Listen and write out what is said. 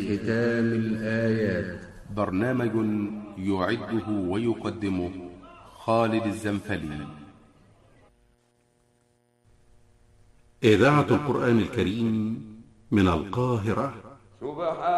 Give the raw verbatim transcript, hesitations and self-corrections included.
ختام الآيات. برنامج يعده ويقدمه خالد الزنفلي. إذاعة القرآن الكريم من القاهرة. سبحان